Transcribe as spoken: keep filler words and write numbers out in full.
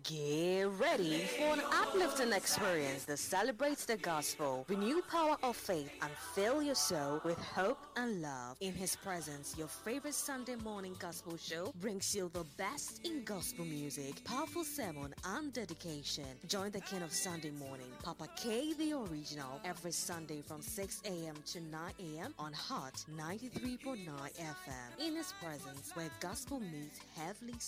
Get ready for an uplifting experience that celebrates the gospel, renew power of faith, and fill your soul with hope and love. In His presence, your favorite Sunday morning gospel show brings you the best in gospel music, powerful sermon, and dedication. Join the King of Sunday Morning, Papa K the Original, every Sunday from six a.m. to nine a.m. on Hot ninety-three point nine F M. In His presence, where gospel meets heavenly